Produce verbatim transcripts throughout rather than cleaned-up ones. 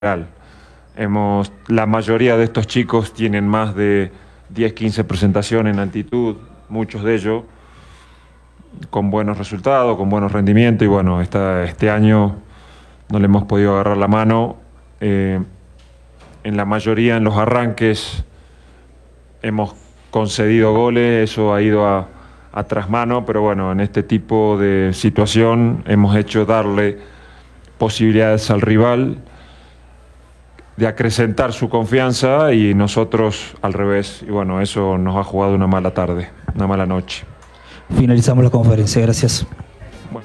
Hemos, la mayoría de estos chicos tienen más de diez, quince presentaciones en altitud, muchos de ellos con buenos resultados, con buenos rendimientos, y bueno, esta, este año no le hemos podido agarrar la mano. Eh, en la mayoría, en los arranques, hemos concedido goles, eso ha ido a, a trasmano, pero bueno, en este tipo de situación hemos hecho darle posibilidades al rival de acrecentar su confianza y nosotros al revés. Y bueno, eso nos ha jugado una mala tarde, una mala noche. Finalizamos la conferencia, gracias. Bueno.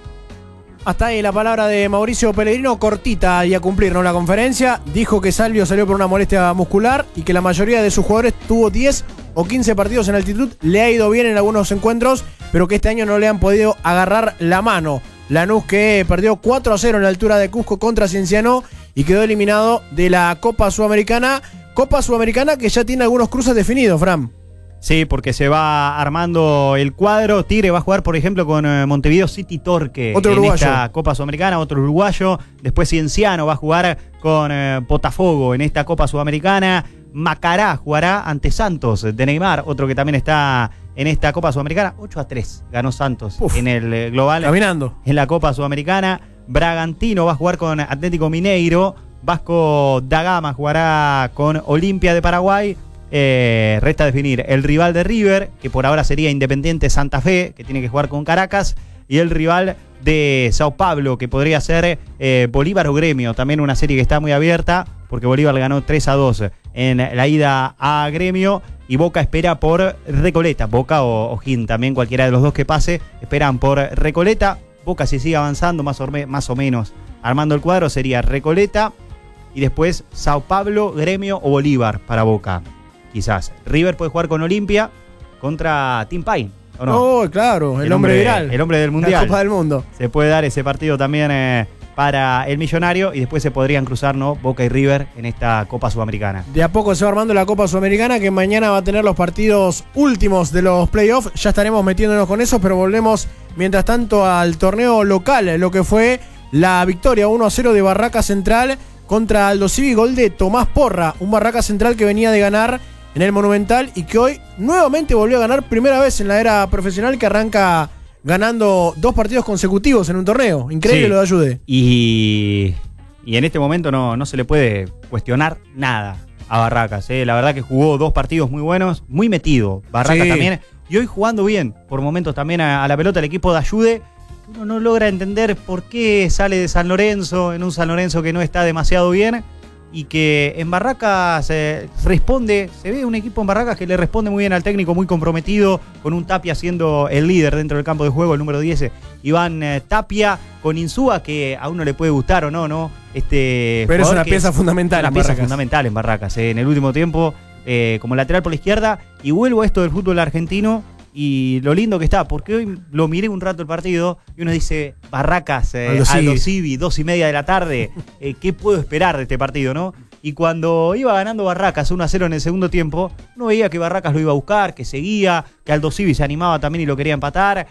Hasta ahí la palabra de Mauricio Pellegrino, cortita y a cumplir, ¿no? La conferencia dijo que Salvio salió por una molestia muscular y que la mayoría de sus jugadores tuvo diez o quince partidos en altitud, le ha ido bien en algunos encuentros, pero que este año no le han podido agarrar la mano. Lanús que perdió cuatro a cero en la altura de Cusco contra Cienciano y quedó eliminado de la Copa Sudamericana. Copa Sudamericana que ya tiene algunos cruces definidos, Fran. Sí, porque se va armando el cuadro. Tigre va a jugar, por ejemplo, con eh, Montevideo City Torque otro en uruguayo. Esta Copa Sudamericana, otro uruguayo. Después Cienciano va a jugar con eh, Botafogo en esta Copa Sudamericana. Macará jugará ante Santos de Neymar, otro que también está en esta Copa Sudamericana. ocho a tres ganó Santos Uf, en el eh, global. Caminando. En la Copa Sudamericana. Bragantino va a jugar con Atlético Mineiro. Vasco da Gama jugará con Olimpia de Paraguay. Eh, resta definir el rival de River, que por ahora sería Independiente Santa Fe, que tiene que jugar con Caracas, y el rival de Sao Paulo, que podría ser eh, Bolívar o Gremio. También una serie que está muy abierta, porque Bolívar le ganó tres a dos en la ida a Gremio, y Boca espera por Recoleta. Boca o O'Higgins, también cualquiera de los dos que pase, esperan por Recoleta. Boca, si sigue avanzando más o, más o menos armando el cuadro, sería Recoleta, y después Sao Paulo, Gremio o Bolívar para Boca. Quizás. River puede jugar con Olimpia contra Team Pine, ¿o no? Oh, claro, el, el hombre, hombre viral. El hombre del Mundial. La Copa del Mundo. Se puede dar ese partido también eh, para el Millonario, y después se podrían cruzar, ¿no? Boca y River en esta Copa Sudamericana. De a poco se va armando la Copa Sudamericana, que mañana va a tener los partidos últimos de los playoffs. Ya estaremos metiéndonos con eso, pero volvemos mientras tanto al torneo local, lo que fue la victoria uno a cero de Barracas Central contra Aldo Civi, gol de Tomás Porra, un Barracas Central que venía de ganar en el Monumental y que hoy nuevamente volvió a ganar, primera vez en la era profesional que arranca ganando dos partidos consecutivos en un torneo. Increíble, sí. Lo de Ayude. Y, y en este momento no, no se le puede cuestionar nada a Barracas. ¿eh? La verdad que jugó dos partidos muy buenos, muy metido. Barracas sí. también. Y hoy jugando bien, por momentos también a, a la pelota, el equipo de Ayude. Uno no logra entender por qué sale de San Lorenzo, en un San Lorenzo que no está demasiado bien, y que en Barracas eh, responde, se ve un equipo en Barracas que le responde muy bien al técnico, muy comprometido, con un Tapia siendo el líder dentro del campo de juego, el número diez, Iván eh, Tapia, con Insúa, que a uno le puede gustar o no, ¿no? Este Pero es una pieza es fundamental una en pieza Barracas. fundamental en Barracas, eh, en el último tiempo, eh, como lateral por la izquierda, y vuelvo a esto del fútbol argentino, y lo lindo que está, porque hoy lo miré un rato el partido y uno dice, Barracas, eh, Aldo, Aldo Civi, dos y media de la tarde, eh, ¿qué puedo esperar de este partido, no? Y cuando iba ganando Barracas uno a cero en el segundo tiempo, uno veía que Barracas lo iba a buscar, que seguía, que Aldo Civi se animaba también y lo quería empatar,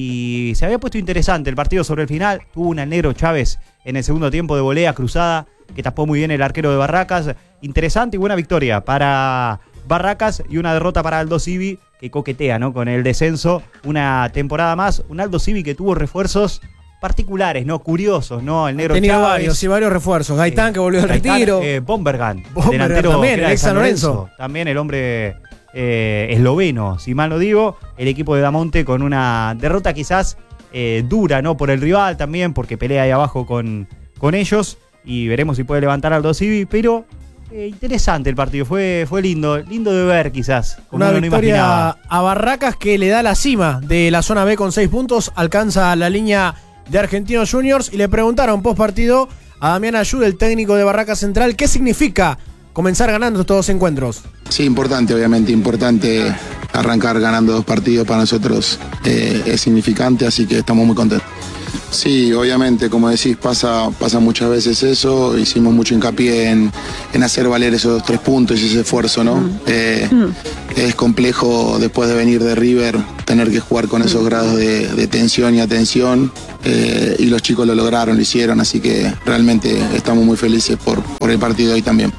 y se había puesto interesante el partido sobre el final. Tuvo una el Negro Chávez en el segundo tiempo de volea cruzada, que tapó muy bien el arquero de Barracas. Interesante y buena victoria para Barracas y una derrota para Aldo Civi, que coquetea, ¿no? Con el descenso una temporada más. Un Aldo Civi que tuvo refuerzos particulares, ¿no? Curiosos, ¿no? El Negro Tenía Chávez, varios y varios refuerzos. Gaitán, eh, que volvió al retiro. Eh, Bombergan, Bombergan delantero también, el ex San Lorenzo. Lorenzo. También el hombre eh, esloveno, si mal no digo. El equipo de Damonte con una derrota quizás eh, dura, ¿no? Por el rival también, porque pelea ahí abajo con, con ellos. Y veremos si puede levantar Aldo Civi, pero Eh, interesante el partido, fue, fue lindo, lindo de ver quizás. Como una uno victoria no imaginaba. A Barracas que le da la cima de la zona B con seis puntos, alcanza la línea de Argentinos Juniors y le preguntaron post partido a Damián Ayude, el técnico de Barracas Central, ¿qué significa comenzar ganando estos dos encuentros? Sí, importante, obviamente, importante arrancar ganando dos partidos para nosotros eh, es significante, así que estamos muy contentos. Sí, obviamente, como decís, pasa, pasa muchas veces eso. Hicimos mucho hincapié en, en hacer valer esos tres puntos y ese esfuerzo, ¿no? Mm. Eh, mm. Es complejo después de venir de River tener que jugar con esos mm. grados de, de tensión y atención. Eh, y los chicos lo lograron, lo hicieron, así que realmente estamos muy felices por, por el partido de hoy también.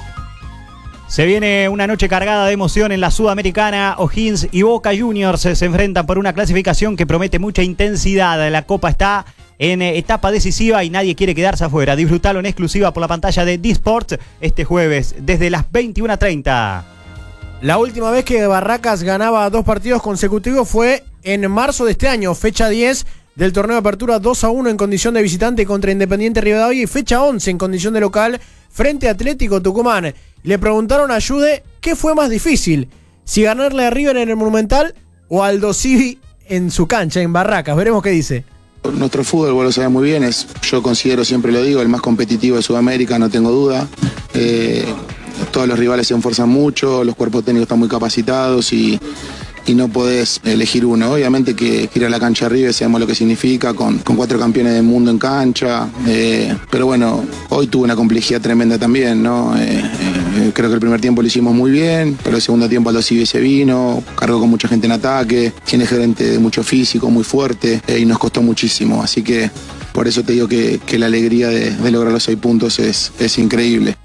Se viene una noche cargada de emoción en la Sudamericana. O'Higgins y Boca Juniors se enfrentan por una clasificación que promete mucha intensidad. La Copa está en etapa decisiva y nadie quiere quedarse afuera. Disfrutalo en exclusiva por la pantalla de D-Sport este jueves desde las veintiuna treinta. La última vez que Barracas ganaba dos partidos consecutivos fue en marzo de este año, fecha diez del torneo de apertura, dos a uno en condición de visitante contra Independiente Rivadavia, y fecha once en condición de local frente a Atlético Tucumán. Le preguntaron a Jude qué fue más difícil, si ganarle a River en el Monumental o al Aldo Civi en su cancha, en Barracas. Veremos qué dice. Nuestro fútbol, vos lo sabés muy bien, es, yo considero, siempre lo digo, el más competitivo de Sudamérica, no tengo duda. Eh, todos los rivales se esfuerzan mucho, los cuerpos técnicos están muy capacitados y, y no podés elegir uno. Obviamente que ir a la cancha River, sabemos lo que significa, con, con cuatro campeones del mundo en cancha, eh, pero bueno, hoy tuvo una complejidad tremenda también, ¿no? Eh, eh, creo que el primer tiempo lo hicimos muy bien, pero el segundo tiempo Aldo Civi se vino, cargó con mucha gente en ataque, tiene gerente de mucho físico, muy fuerte, eh, y nos costó muchísimo, así que por eso te digo que, que la alegría de, de lograr los seis puntos es, es increíble.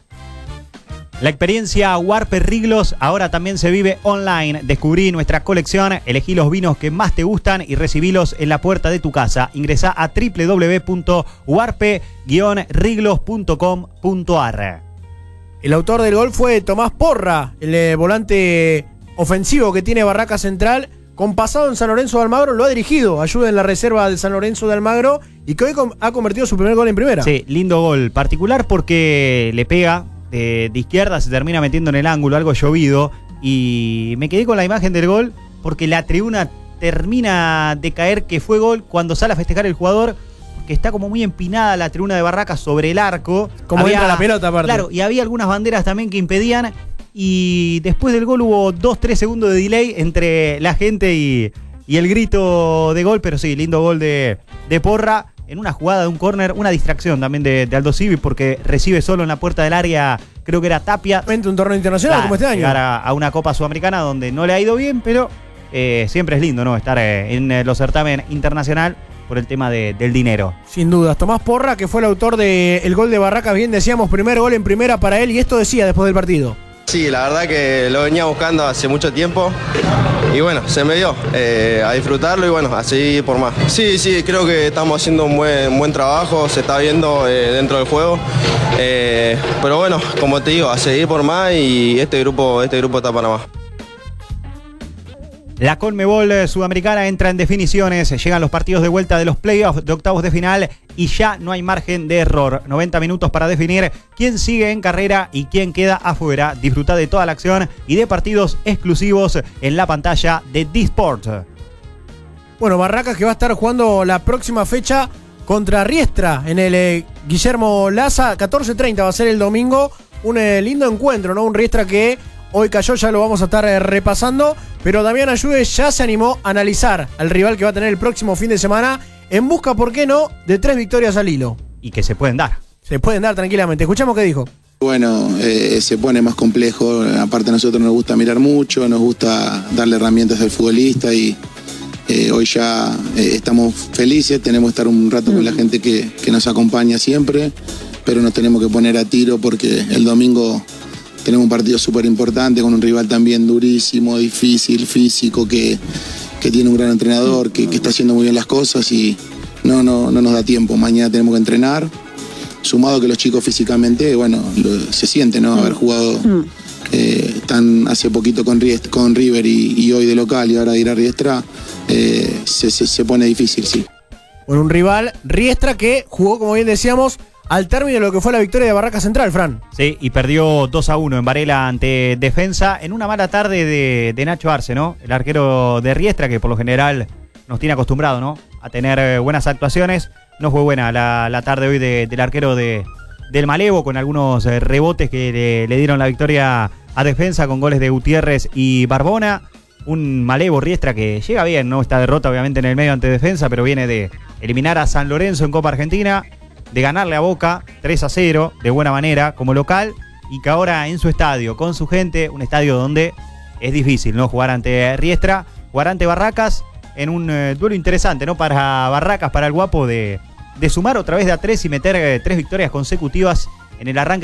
La experiencia Warper Riglos ahora también se vive online. Descubrí nuestra colección, elegí los vinos que más te gustan y recibílos en la puerta de tu casa. Ingresá a doble u doble u doble u punto warpe guion riglos punto com punto a r. El autor del gol fue Tomás Porra, el eh, volante ofensivo que tiene Barraca Central, con pasado en San Lorenzo de Almagro. Lo ha dirigido, ayuda en la reserva de San Lorenzo de Almagro, y que hoy com- ha convertido su primer gol en primera. Sí, lindo gol, particular porque le pega de, de izquierda, se termina metiendo en el ángulo, algo llovido, y me quedé con la imagen del gol porque la tribuna termina de caer que fue gol cuando sale a festejar el jugador, que está como muy empinada la tribuna de Barracas sobre el arco. Como había, entra la pelota aparte. Claro, y había algunas banderas también que impedían, y después del gol hubo dos tres segundos de delay entre la gente y, y el grito de gol, pero sí, lindo gol de, de Porra en una jugada de un córner, una distracción también de, de Aldo Civi, porque recibe solo en la puerta del área, creo que era Tapia. Un torneo internacional, claro, como este año. Llegar a, a una Copa Sudamericana donde no le ha ido bien, pero eh, siempre es lindo, ¿no? Estar eh, en eh, los certámenes internacional por el tema de, del dinero. Sin dudas. Tomás Porra, que fue el autor del gol de Barracas, bien decíamos, primer gol en primera para él, y esto decía después del partido. Sí, la verdad que lo venía buscando hace mucho tiempo y bueno, se me dio eh, a disfrutarlo y bueno, a seguir por más. Sí, sí, creo que estamos haciendo un buen, un buen trabajo, se está viendo eh, dentro del juego, eh, pero bueno, como te digo, a seguir por más y este grupo, este grupo está para más. La Conmebol Sudamericana entra en definiciones, llegan los partidos de vuelta de los playoffs de octavos de final y ya no hay margen de error. noventa minutos para definir quién sigue en carrera y quién queda afuera. Disfruta de toda la acción y de partidos exclusivos en la pantalla de D-Sport. Bueno, Barracas que va a estar jugando la próxima fecha contra Riestra en el eh, Guillermo Laza, catorce treinta va a ser el domingo. Un eh, lindo encuentro, ¿no? Un Riestra que hoy cayó, ya lo vamos a estar eh, repasando, pero Damián Ayude ya se animó a analizar al rival que va a tener el próximo fin de semana en busca, ¿por qué no?, de tres victorias al hilo. Y que se pueden dar. Se pueden dar tranquilamente. Escuchamos qué dijo. Bueno, eh, se pone más complejo, aparte a nosotros nos gusta mirar mucho, nos gusta darle herramientas al futbolista y eh, hoy ya eh, estamos felices, tenemos que estar un rato con la gente que, que nos acompaña siempre, pero nos tenemos que poner a tiro porque el domingo tenemos un partido súper importante con un rival también durísimo, difícil, físico, que, que tiene un gran entrenador, que, que está haciendo muy bien las cosas y no, no, no nos da tiempo. Mañana tenemos que entrenar, sumado que los chicos físicamente, bueno, lo, se siente, ¿no? Haber jugado eh, tan hace poquito con, Riestra, con River y, y hoy de local y ahora de ir a Riestra, eh, se, se, se pone difícil, sí. Bueno, un rival, Riestra, que jugó, como bien decíamos, al término de lo que fue la victoria de Barraca Central, Fran. Sí, y perdió dos a uno en Varela ante Defensa en una mala tarde de, de Nacho Arce, ¿no? El arquero de Riestra, que por lo general nos tiene acostumbrado, ¿no?, a tener buenas actuaciones. No fue buena la, la tarde hoy de, del arquero de, del Malevo, con algunos eh, rebotes que le, le dieron la victoria a Defensa con goles de Gutiérrez y Barbona. Un Malevo Riestra que llega bien, ¿no? Esta derrota obviamente en el medio ante Defensa, pero viene de eliminar a San Lorenzo en Copa Argentina, de ganarle a Boca tres a cero de buena manera como local, y que ahora en su estadio, con su gente, un estadio donde es difícil, ¿no? Jugar ante Riestra, jugar ante Barracas, en un eh, duelo interesante, ¿no? Para Barracas, para el Guapo, de, de sumar otra vez de a tres y meter eh, tres victorias consecutivas en el arranque